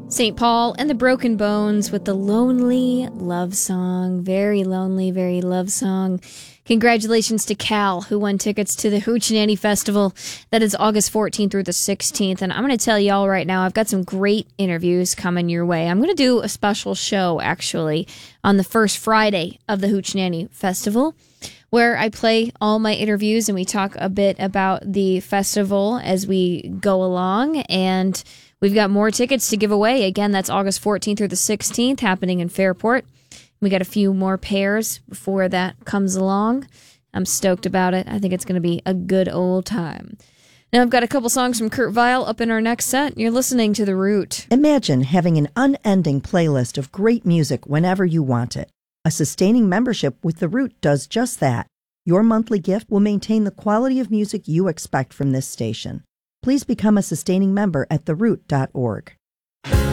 St. Paul and the Broken Bones with the Lonely Love Song. Very lonely, very love song. Congratulations to Cal, who won tickets to the Hoochie Festival. That is August 14th through the 16th. And I'm going to tell y'all right now, I've got some great interviews coming your way. I'm going to do a special show, actually, on the first Friday of the Hoochie Festival, where I play all my interviews and we talk a bit about the festival as we go along. And we've got more tickets to give away. Again, that's August 14th through the 16th, happening in Fairport. We got a few more pairs before that comes along. I'm stoked about it. I think it's going to be a good old time. Now, I've got a couple songs from Kurt Vile up in our next set. You're listening to The Root. Imagine having an unending playlist of great music whenever you want it. A sustaining membership with The Root does just that. Your monthly gift will maintain the quality of music you expect from this station. Please become a sustaining member at theroot.org.